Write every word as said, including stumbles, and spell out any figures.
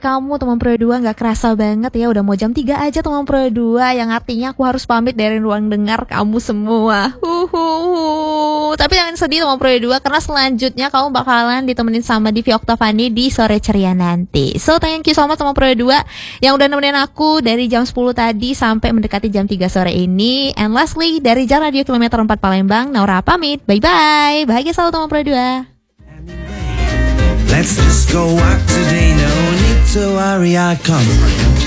kamu teman Pro dua. Gak kerasa banget ya, udah mau jam tiga aja teman Pro dua. Yang artinya aku harus pamit dari ruang dengar kamu semua. Huhuhu. Tapi jangan sedih teman Pro dua, karena selanjutnya kamu bakalan ditemenin sama Divi Oktavani di sore ceria nanti. So thank you so much teman Pro dua yang udah nemenin aku dari jam sepuluh tadi sampai mendekati jam tiga sore ini. And lastly, dari Jalan Radio Kilometer empat Palembang, Naura pamit. Bye bye. Bahagia selalu teman Pro dua. Let's just go out today, no need to worry, I come.